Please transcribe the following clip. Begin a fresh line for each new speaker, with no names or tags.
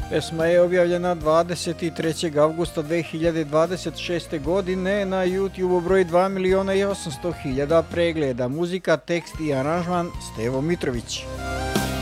Pesma je objavljena 23. avgusta 2026. godine na YouTube broji 2.800.000 pregleda. Muzika, tekst i aranžman Stevo Mitrović.